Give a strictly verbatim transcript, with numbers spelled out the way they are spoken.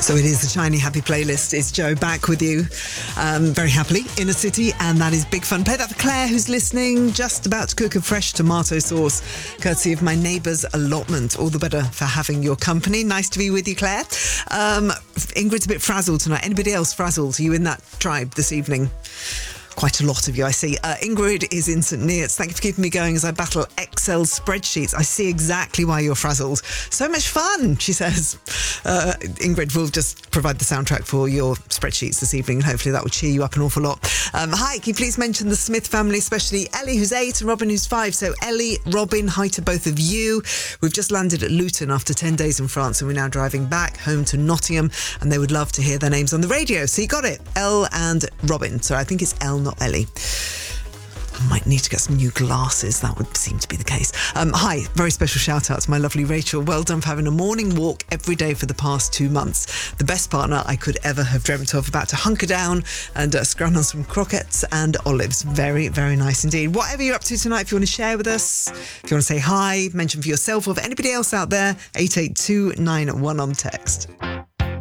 So it is the Shiny Happy playlist. It's Joe back with you um, very happily in a city, and that is big fun. Play that for Claire, who's listening, just about to cook a fresh tomato sauce, courtesy of my neighbour's allotment. All the better for having your company. Nice to be with you, Claire. Um, Ingrid's a bit frazzled tonight. Anybody else frazzled? Are you in that tribe this evening? Quite a lot of you, I see. Uh, Ingrid is in St Neots. Thank you for keeping me going as I battle Excel spreadsheets. I see exactly why you're frazzled. So much fun, she says. Uh, Ingrid will just provide the soundtrack for your spreadsheets this evening, and hopefully that will cheer you up an awful lot. Um, hi, can you please mention the Smith family, especially Ellie, who's eight, and Robin, who's five. So Ellie, Robin, hi to both of you. We've just landed at Luton after ten days in France, and we're now driving back home to Nottingham, and they would love to hear their names on the radio. So you got it, Elle and Robin. So I think it's Elle, not Ellie. I might need to get some new glasses. That would seem to be the case. Um, hi, very special shout out to my lovely Rachel. Well done for having a morning walk every day for the past two months. The best partner I could ever have dreamt of. About to hunker down and uh, scrounge on some croquettes and olives. Very, very nice indeed. Whatever you're up to tonight, if you want to share with us, if you want to say hi, mention for yourself or for anybody else out there, eight eight two nine one on text.